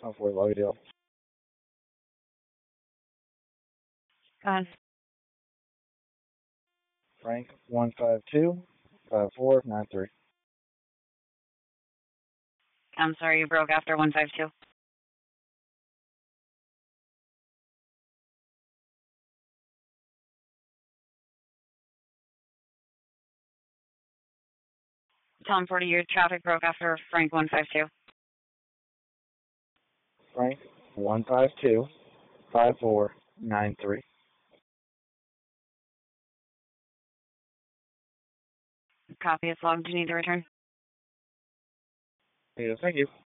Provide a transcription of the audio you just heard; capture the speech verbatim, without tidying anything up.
on Fort Lauderdale. Go ahead. Frank one five two five four nine three. I'm sorry, you broke after one five two. Tom forty, your traffic broke after Frank one five two. Frank one five two five four nine three. Copy, it's logged. Do you need to return? Yeah, thank you.